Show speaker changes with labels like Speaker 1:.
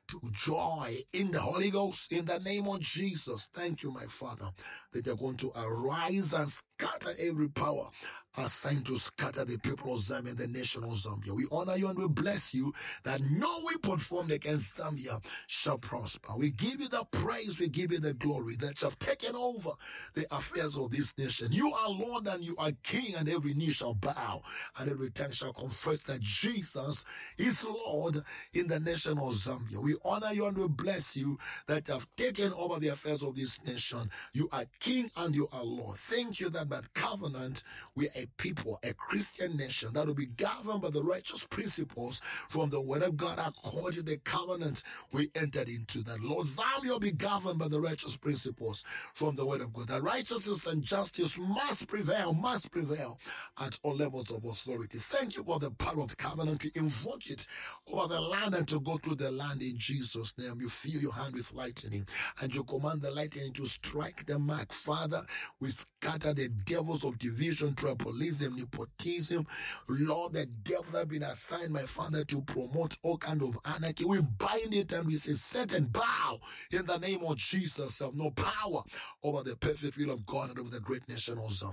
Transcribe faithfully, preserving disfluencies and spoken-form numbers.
Speaker 1: to joy in the Holy Ghost in the name of Jesus. Thank you, my Father, that you're going to arise and scatter every power assigned to scatter the people of Zambia and the nation of Zambia. We honor you and we bless you that no weapon formed against Zambia shall prosper. We give you the praise, we give you the glory that you have taken over the affairs of this nation. You are Lord and you are King, and every knee shall bow and every tongue shall confess that Jesus is Lord in the nation of Zambia. We honor you and we bless you that you have taken over the affairs of this nation. You are King and you are Lord. Thank you that by covenant we are a people, a Christian nation that will be governed by the righteous principles from the word of God according to the covenant we entered into. That Lord Zambia will be governed by the righteous principles from the word of God. That righteousness and justice must prevail, must prevail at all levels of authority. Thank you for the power of the covenant. We invoke it over the land and to go through the land in Jesus' name. You fill your hand with lightning and you command the lightning to strike the mark. Father, we scatter the devils of division, tribalism, nepotism. Lord, the devil that have been assigned, my Father, to promote all kind of anarchy. We bind it and we say, set and bow in the name of Jesus. Have no power over the perfect will of God and over the great nation of Zambia.